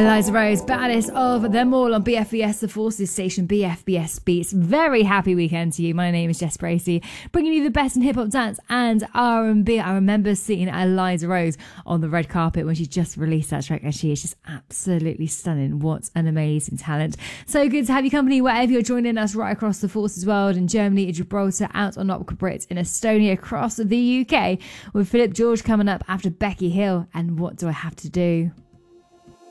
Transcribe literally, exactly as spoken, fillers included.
Eliza Rose, baddest of them all on B F B S, the Forces station, B F B S Beats. Very happy weekend to you. My name is Jess Bracey, bringing you the best in hip-hop dance and R and B. I remember seeing Eliza Rose on the red carpet when she just released that track, and she is just absolutely stunning. What an amazing talent. So good to have you company wherever you're joining us right across the Forces world, in Germany, in Gibraltar, out on Opera Brits, in Estonia, across the U K, with Philip George coming up after Becky Hill and What Do I Have to Do?